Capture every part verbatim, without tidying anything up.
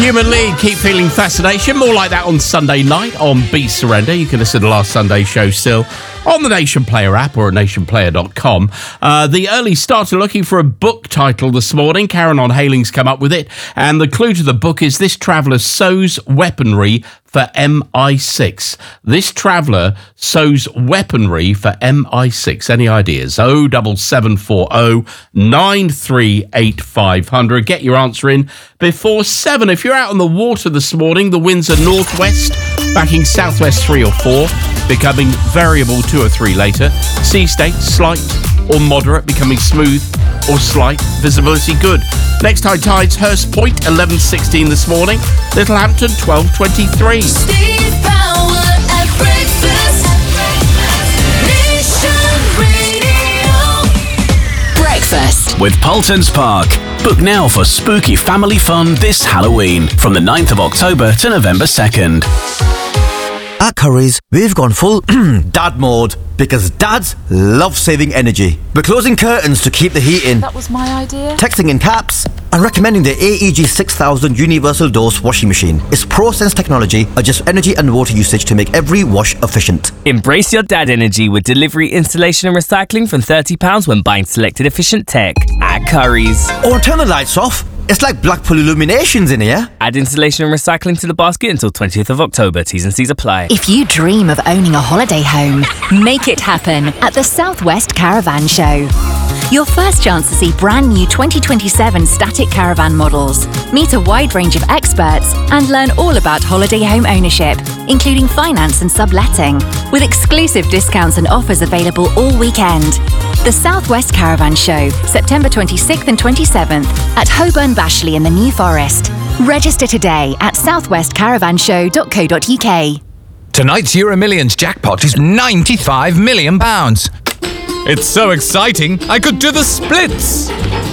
Human League, Keep Feeling Fascination. More like that on Sunday night on Be Surrender. You can listen to last Sunday's show still on the Nation Player app or at nation player dot com. Uh, the early starter looking for a book title this morning. Karen on Hailing's come up with it. And the clue to the book is This Traveller Sews Weaponry for M I six. This traveller sews weaponry for M I six. Any ideas? oh seven seven four oh nine three eight five hundred. Get your answer in before seven. If you're out on the water this morning, the winds are northwest, backing southwest three or four, becoming variable two or three later. Sea state, slight or moderate, becoming smooth or slight. Visibility good. Next high tides, Hurst Point, eleven sixteen this morning. Littlehampton, twelve twenty-three. Steve Power at breakfast. Nation Radio. Breakfast with Paultons Park. Book now for spooky family fun this Halloween from the ninth of October to November second. At Currys, we've gone full dad mode because dads love saving energy. We're closing curtains to keep the heat in. That was my idea. Texting in caps and recommending the A E G six thousand Universal Dose washing machine. Its ProSense technology adjusts energy and water usage to make every wash efficient. Embrace your dad energy with delivery, installation and recycling from thirty pounds when buying selected efficient tech at Currys. Or turn the lights off. It's like Blackpool Illuminations in here. Add installation and recycling to the basket until twentieth of October. T's and C's apply. If you dream of owning a holiday home, make it happen at the Southwest Caravan Show. Your first chance to see brand new twenty twenty-seven static caravan models, meet a wide range of experts and learn all about holiday home ownership, including finance and subletting, with exclusive discounts and offers available all weekend. The Southwest Caravan Show, September twenty-sixth and twenty-seventh at Holborn Bashley in the New Forest. Register today at southwest caravan show dot co dot uk. Tonight's Euro Millions jackpot is ninety-five million pounds. It's so exciting, I could do the splits.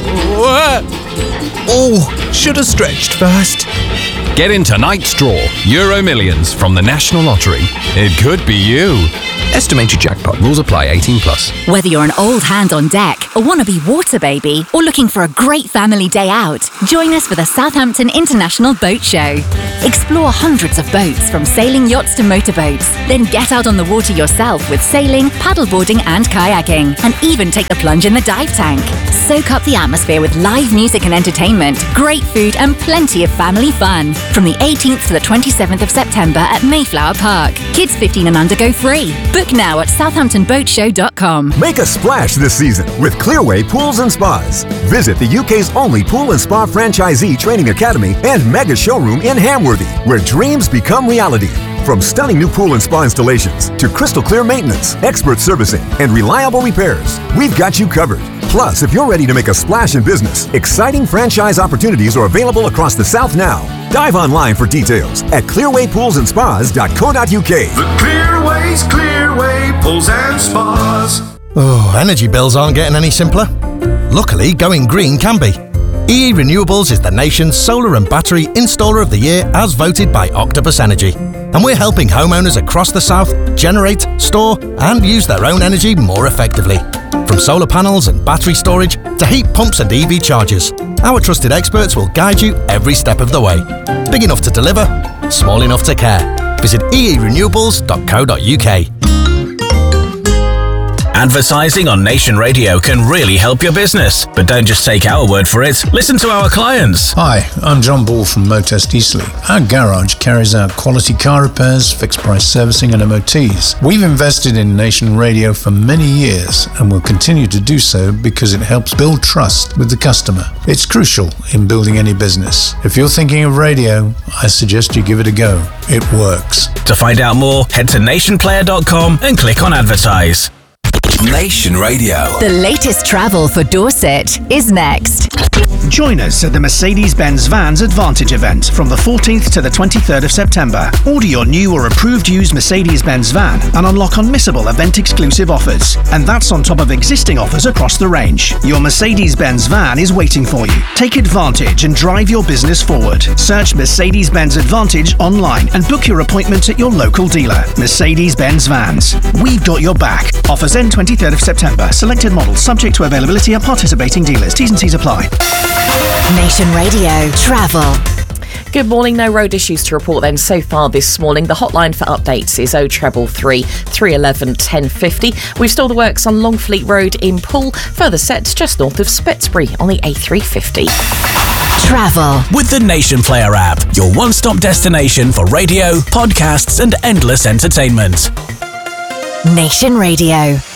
Oh, should have stretched first. Get in tonight's draw, Euro Millions from the National Lottery. It could be you. Estimated jackpot. Rules apply. eighteen plus. Whether you're an old hand on deck, a wannabe water baby, or looking for a great family day out, join us for the Southampton International Boat Show. Explore hundreds of boats, from sailing yachts to motorboats. Then get out on the water yourself with sailing, paddleboarding and kayaking, and even take the plunge in the dive tank. Soak up the atmosphere with live music and entertainment, great food and plenty of family fun. From the eighteenth to the twenty-seventh of September at Mayflower Park. Kids fifteen and under go free. Book now at southampton boat show dot com. Make a splash this season with Clearway Pools and Spas. Visit the U K's only pool and spa franchisee training academy and mega showroom in Hamworthy, where dreams become reality. From stunning new pool and spa installations to crystal clear maintenance, expert servicing, and reliable repairs, we've got you covered. Plus, if you're ready to make a splash in business, exciting franchise opportunities are available across the South now. Dive online for details at clearway pools and spas dot co dot uk. The Clearways, Clearway Pools and Spas. Oh, energy bills aren't getting any simpler. Luckily, going green can be. E E Renewables is the nation's solar and battery installer of the year as voted by Octopus Energy. And we're helping homeowners across the South generate, store and use their own energy more effectively. From solar panels and battery storage to heat pumps and E V chargers, our trusted experts will guide you every step of the way. Big enough to deliver, small enough to care. Visit e e renewables dot co dot uk. Advertising on Nation Radio can really help your business. But don't just take our word for it. Listen to our clients. Hi, I'm John Ball from Motest Eastleigh. Our garage carries out quality car repairs, fixed price servicing and M O Ts. We've invested in Nation Radio for many years and will continue to do so because it helps build trust with the customer. It's crucial in building any business. If you're thinking of radio, I suggest you give it a go. It works. To find out more, head to nation player dot com and click on advertise. Nation Radio. The latest travel for Dorset is next. Join us at the Mercedes-Benz Vans Advantage event from the fourteenth to the twenty-third of September. Order your new or approved used Mercedes-Benz van and unlock unmissable event-exclusive offers. And that's on top of existing offers across the range. Your Mercedes-Benz van is waiting for you. Take advantage and drive your business forward. Search Mercedes-Benz Advantage online and book your appointment at your local dealer. Mercedes-Benz Vans. We've got your back. Offers end twenty-third of September. Selected models subject to availability at participating dealers. T's and C's apply. Nation Radio Travel. Good morning. No road issues to report then so far this morning. The hotline for updates is oh treble three, three one one, ten fifty. We've still the works on Longfleet Road in Poole. Further sets just north of Spetsbury on the A three fifty. Travel with the Nation Player app, your one-stop destination for radio, podcasts and endless entertainment. Nation Radio.